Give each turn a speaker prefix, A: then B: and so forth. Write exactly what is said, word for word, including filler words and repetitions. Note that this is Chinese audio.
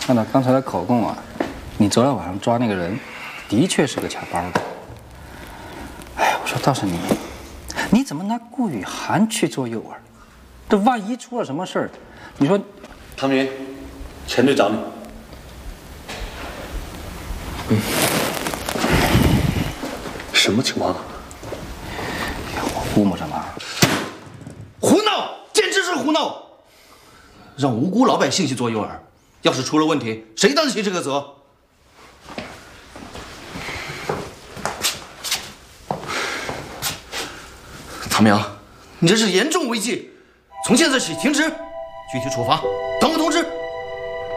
A: 按照刚才的口供啊，你昨天晚上抓那个人，的确是个卡包的。哎，我说倒是你，你怎么拿顾雨涵去做诱饵？这万一出了什么事儿，你说？
B: 唐明，钱队找你。嗯。什么情况啊？
A: 我估摸着嘛。
C: 胡闹，简直是胡闹！让无辜老百姓去做诱饵，要是出了问题，谁担起这个责？唐明，你这是严重违纪，从现在起停职，具体处罚